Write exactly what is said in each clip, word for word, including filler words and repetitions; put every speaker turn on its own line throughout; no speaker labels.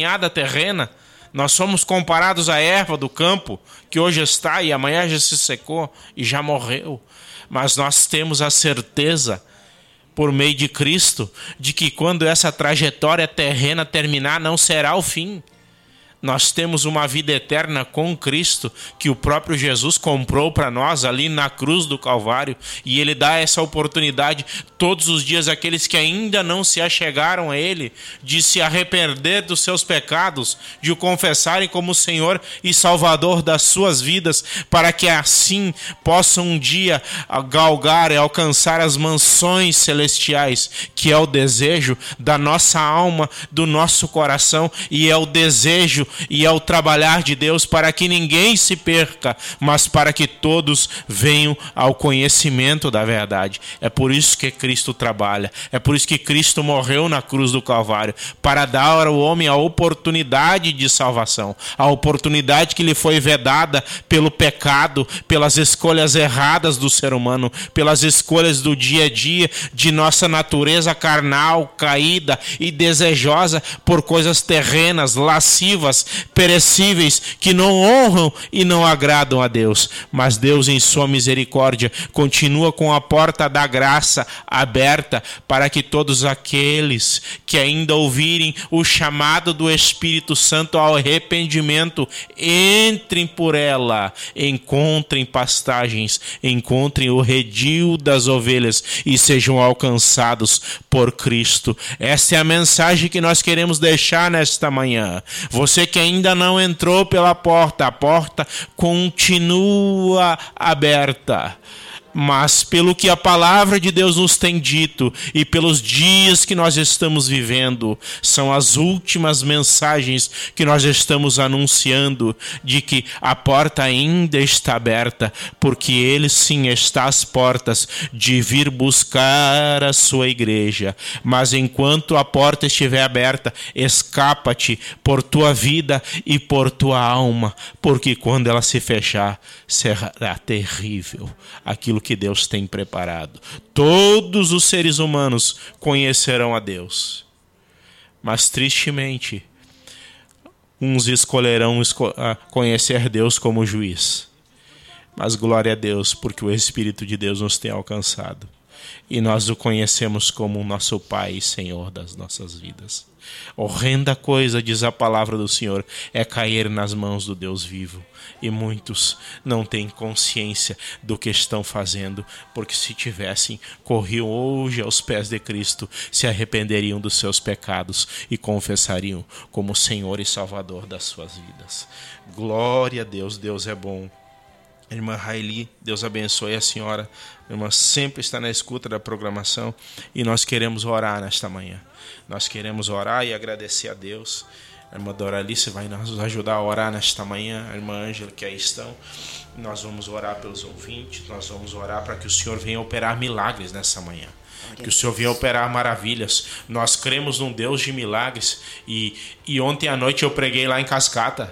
caminhada terrena. Nós somos comparados à erva do campo, que hoje está e amanhã já se secou e já morreu. Mas nós temos a certeza, por meio de Cristo, de que quando essa trajetória terrena terminar, não será o fim. Nós temos uma vida eterna com Cristo, que o próprio Jesus comprou para nós ali na cruz do Calvário, e Ele dá essa oportunidade todos os dias àqueles que ainda não se achegaram a Ele, de se arrepender dos seus pecados, de o confessarem como Senhor e Salvador das suas vidas, para que assim possam um dia galgar e alcançar as mansões celestiais, que é o desejo da nossa alma, do nosso coração, e é o desejo e ao trabalhar de Deus para que ninguém se perca, mas para que todos venham ao conhecimento da verdade. É por isso que Cristo trabalha, é por isso que Cristo morreu na cruz do Calvário, para dar ao homem a oportunidade de salvação, a oportunidade que lhe foi vedada pelo pecado, pelas escolhas erradas do ser humano, pelas escolhas do dia a dia de nossa natureza carnal, caída e desejosa por coisas terrenas, lascivas, perecíveis, que não honram e não agradam a Deus. Mas Deus, em sua misericórdia, continua com a porta da graça aberta para que todos aqueles que ainda ouvirem o chamado do Espírito Santo ao arrependimento entrem por ela, encontrem pastagens, encontrem o redil das ovelhas e sejam alcançados por Cristo. Essa é a mensagem que nós queremos deixar nesta manhã. Você que ainda não entrou pela porta, a porta continua aberta. Mas pelo que a palavra de Deus nos tem dito e pelos dias que nós estamos vivendo, são as últimas mensagens que nós estamos anunciando de que a porta ainda está aberta, porque Ele sim está às portas de vir buscar a sua igreja. Mas enquanto a porta estiver aberta, escapa-te por tua vida e por tua alma, porque quando ela se fechar, será terrível aquilo que Deus tem preparado. Todos os seres humanos conhecerão a Deus, mas tristemente uns escolherão conhecer Deus como juiz. Mas glória a Deus, porque o Espírito de Deus nos tem alcançado e nós o conhecemos como o nosso Pai e Senhor das nossas vidas. Horrenda coisa, diz a palavra do Senhor, é cair nas mãos do Deus vivo. E muitos não têm consciência do que estão fazendo, porque se tivessem, corriam hoje aos pés de Cristo, se arrependeriam dos seus pecados e confessariam como Senhor e Salvador das suas vidas. Glória a Deus, Deus é bom. Irmã Raeli, Deus abençoe a senhora. A irmã sempre está na escuta da programação e nós queremos orar nesta manhã. Nós queremos orar e agradecer a Deus. A irmã Doralice vai nos ajudar a orar nesta manhã. A irmã Ângela, que aí estão. Nós vamos orar pelos ouvintes. Nós vamos orar para que o Senhor venha operar milagres nessa manhã. Que o Senhor venha operar maravilhas. Nós cremos num Deus de milagres. E, e ontem à noite eu preguei lá em Cascata.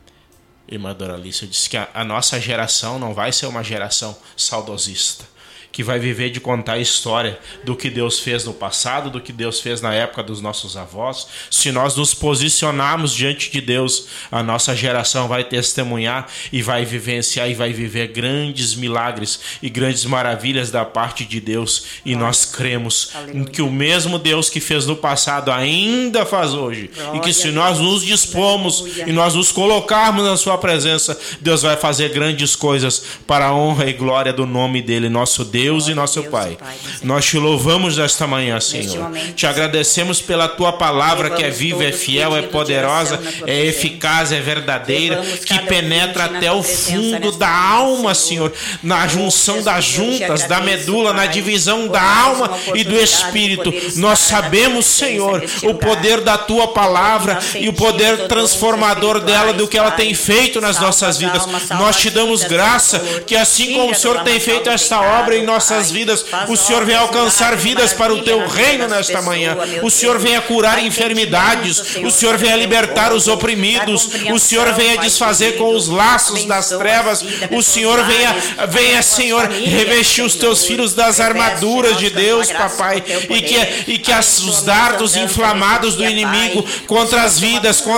Irmã Doralice, eu disse que a, a nossa geração não vai ser uma geração saudosista, que vai viver de contar a história do que Deus fez no passado, do que Deus fez na época dos nossos avós. Se nós nos posicionarmos diante de Deus, a nossa geração vai testemunhar e vai vivenciar e vai viver grandes milagres e grandes maravilhas da parte de Deus. E nós cremos em que o mesmo Deus que fez no passado ainda faz hoje. E que se nós nos dispomos e nós nos colocarmos na sua presença, Deus vai fazer grandes coisas para a honra e glória do nome dele, nosso Deus. Deus e nosso Pai, nós te louvamos nesta manhã, Senhor. Te agradecemos pela tua palavra que é viva, é fiel, é poderosa, é eficaz, é verdadeira, que penetra até o fundo da alma, Senhor, na junção das juntas, da medula, na divisão da alma e do espírito. Nós sabemos, Senhor, o poder da tua palavra e o poder transformador dela, do que ela tem feito nas nossas vidas. Nós te damos graça que assim como o Senhor tem feito esta obra em nossas vidas, o Senhor venha alcançar vidas para o teu reino nesta manhã. O Senhor venha curar enfermidades, o Senhor venha libertar os oprimidos, o Senhor venha desfazer com os laços das trevas, o Senhor venha, venha, Senhor, revestir os teus filhos das armaduras de Deus, papai, e que, e que as, os dardos inflamados do inimigo contra as vidas, contra